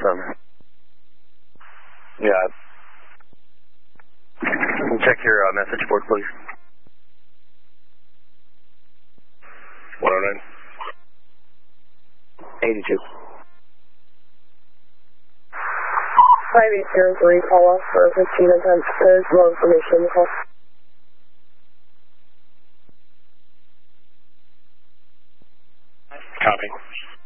Summer. Yeah. Check your message board, please. 109. 82. 5803, call off for 15 attempts. There's more information in the call. Copy.